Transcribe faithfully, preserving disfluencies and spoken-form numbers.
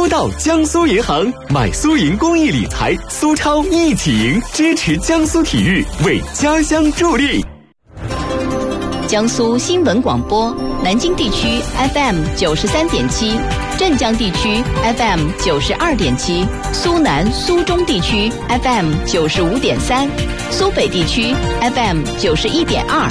到江苏银行，买苏银公益理财，苏超一起赢，支持江苏体育，为家乡助力。 江苏新闻广播，南京地区 F M 九十三点七，镇江地区 F M 九十二点七，苏南、苏中地区 F M 九十五点三，苏北地区 F M 九十一点二。